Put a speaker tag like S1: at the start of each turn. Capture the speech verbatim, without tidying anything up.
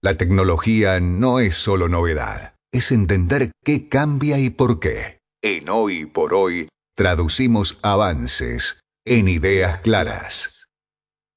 S1: La tecnología no es solo novedad, es entender qué cambia y por qué. En Hoy por Hoy traducimos avances en ideas claras.